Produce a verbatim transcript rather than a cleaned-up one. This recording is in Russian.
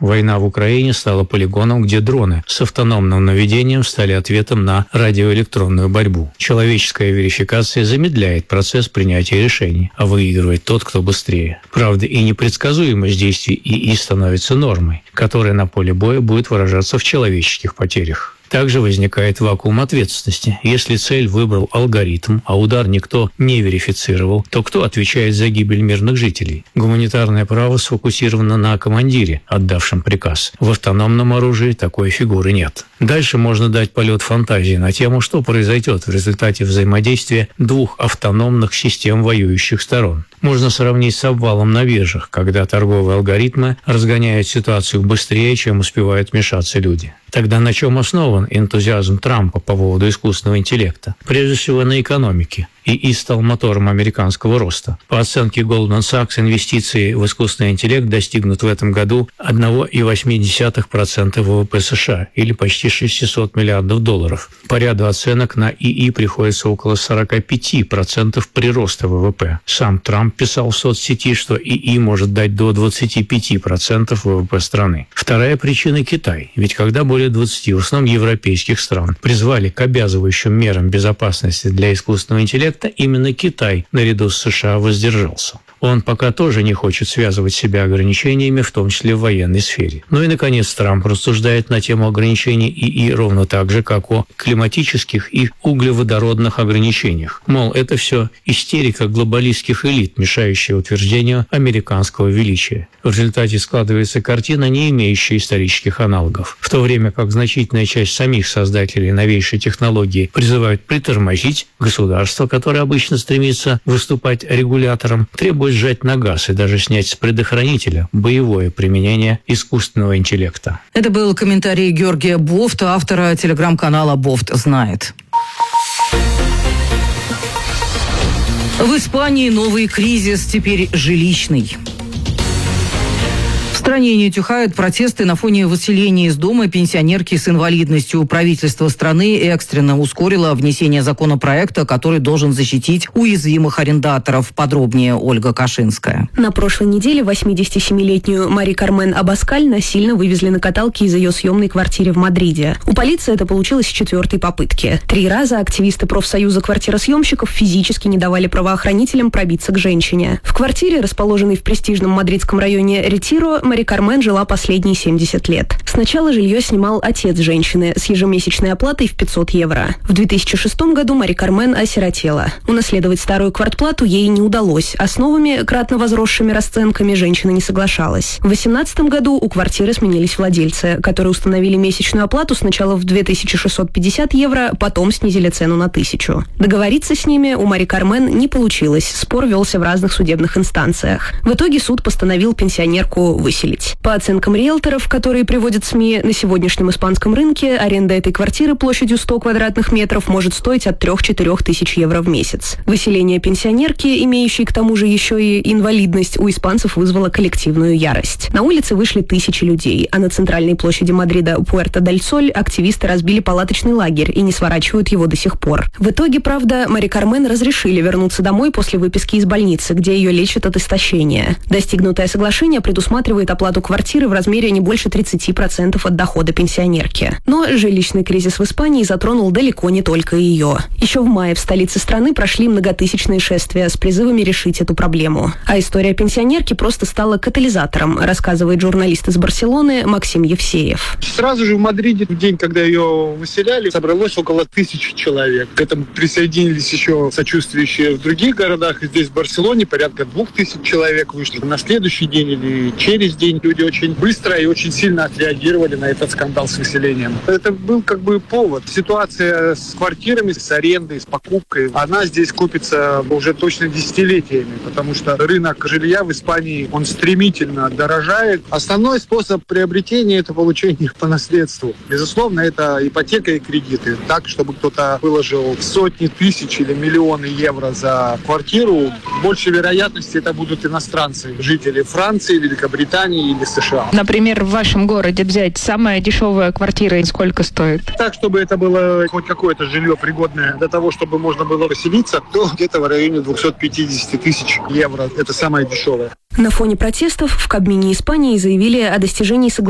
Война в Украине стала полигоном, где дроны с автономным наведением стали ответом на радиоэлектронную борьбу. Человеческая верификация замедляет процесс принятия решений, а выигрывает тот, кто быстрее. Правда, и непредсказуемость действий ИИ становится нормой, которая на поле боя будет выражаться в человеческих потерях. Также возникает вакуум ответственности. Если цель выбрал алгоритм, а удар никто не верифицировал, то кто отвечает за гибель мирных жителей? Гуманитарное право сфокусировано на командире, отдавшем приказ. В автономном оружии такой фигуры нет. Дальше можно дать полет фантазии на тему, что произойдет в результате взаимодействия двух автономных систем воюющих сторон. Можно сравнить с обвалом на биржах, когда торговые алгоритмы разгоняют ситуацию быстрее, чем успевают вмешаться люди. Тогда на чем основан энтузиазм Трампа по поводу искусственного интеллекта? Прежде всего на экономике. ИИ стал мотором американского роста. По оценке Goldman Sachs, инвестиции в искусственный интеллект достигнут в этом году одна целая восемь десятых процента ВВП США, или почти шестьсот миллиардов долларов. По ряду оценок на ИИ приходится около сорок пять процентов прироста ВВП. Сам Трамп писал в соцсети, что ИИ может дать до двадцати пяти процентов ВВП страны. Вторая причина – Китай. Ведь когда более двадцати, в основном европейских стран, призвали к обязывающим мерам безопасности для искусственного интеллекта, именно Китай наряду с США воздержался. Он пока тоже не хочет связывать себя ограничениями, в том числе в военной сфере. Ну и, наконец, Трамп рассуждает на тему ограничений ИИ ровно так же, как о климатических и углеводородных ограничениях. Мол, это все истерика глобалистских элит, мешающая утверждению американского величия. В результате складывается картина, не имеющая исторических аналогов. В то время как значительная часть самих создателей новейшей технологии призывают притормозить, государство, которое обычно стремится выступать регулятором, требует сжать на газ и даже снять с предохранителя боевое применение искусственного интеллекта. Это был комментарий Георгия Бофта, автора телеграм-канала «Бофт знает». В Испании новый кризис, теперь жилищный. В стране не утихают протесты на фоне выселения из дома пенсионерки с инвалидностью. Правительство страны экстренно ускорило внесение законопроекта, который должен защитить уязвимых арендаторов. Подробнее Ольга Кашинская. На прошлой неделе восьмидесятисемилетнюю Мари Кармен Абаскаль насильно вывезли на каталке из ее съемной квартиры в Мадриде. У полиции это получилось с четвертой попытки. Три раза активисты профсоюза квартиросъемщиков физически не давали правоохранителям пробиться к женщине. В квартире, расположенной в престижном мадридском районе Ретиро, Мари Кармен жила последние семьдесят лет. Сначала жилье снимал отец женщины с ежемесячной оплатой в пятьсот евро. В две тысячи шестом году Мари Кармен осиротела. Унаследовать старую квартплату ей не удалось, а с новыми, кратно возросшими расценками женщина не соглашалась. В две тысячи восемнадцатом году у квартиры сменились владельцы, которые установили месячную оплату сначала в две тысячи шестьсот пятьдесят евро, потом снизили цену на тысячу. Договориться с ними у Мари Кармен не получилось, спор велся в разных судебных инстанциях. В итоге суд постановил пенсионерку выселить. По оценкам риэлторов, которые приводят СМИ, на сегодняшнем испанском рынке аренда этой квартиры площадью сто квадратных метров может стоить от трёх-четырёх тысяч евро в месяц. Выселение пенсионерки, имеющей к тому же еще и инвалидность, у испанцев вызвало коллективную ярость. На улице вышли тысячи людей, а на центральной площади Мадрида Пуэрто-дель-Соль активисты разбили палаточный лагерь и не сворачивают его до сих пор. В итоге, правда, Мари Кармен разрешили вернуться домой после выписки из больницы, где ее лечат от истощения. Достигнутое соглашение предусматривает оплату квартиры в размере не больше тридцати процентов от дохода пенсионерки. Но жилищный кризис в Испании затронул далеко не только ее. Еще в мае в столице страны прошли многотысячные шествия с призывами решить эту проблему. А история пенсионерки просто стала катализатором, рассказывает журналист из Барселоны Максим Евсеев. Сразу же в Мадриде, в день, когда ее выселяли, собралось около тысячи человек. К этому присоединились еще сочувствующие в других городах. Здесь, в Барселоне, порядка двух тысяч человек вышли. На следующий день или через день люди очень быстро и очень сильно отреагировали на этот скандал с выселением. Это был как бы повод. Ситуация с квартирами, с арендой, с покупкой, она здесь купится уже точно десятилетиями, потому что рынок жилья в Испании, он стремительно дорожает. Основной способ приобретения – это получение по наследству. Безусловно, это ипотека и кредиты. Так, чтобы кто-то выложил сотни тысяч или миллионы евро за квартиру, больше вероятности это будут иностранцы, жители Франции, Великобритании или США. Например, в вашем городе взять самая дешевая квартира, сколько стоит? Так, чтобы это было хоть какое-то жилье пригодное для того, чтобы можно было поселиться, то где-то в районе двухсот пятидесяти тысяч евро. Это самое дешевое. На фоне протестов в Кабмине Испании заявили о достижении соглашения